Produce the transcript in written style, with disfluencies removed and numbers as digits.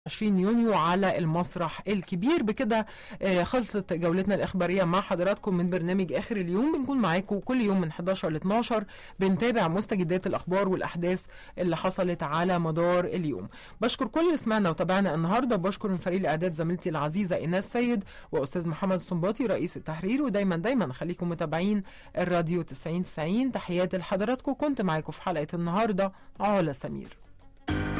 20 يونيو على المسرح الكبير. بكده خلصت جولتنا الإخبارية مع حضراتكم من برنامج آخر اليوم. بنكون معاكم كل يوم من 11 ل 12 بنتابع مستجدات الأخبار والأحداث اللي حصلت على مدار اليوم. بشكر كل اللي سمعنا وتابعنا النهاردة. بشكر من فريق الإعداد زميلتي العزيزة إيناس سيد وأستاذ محمد الصنباطي رئيس التحرير. ودايما خليكم متابعين الراديو 90 90. تحياتي لحضراتكم. كنت معاكم في حلقة النهاردة علا سمير.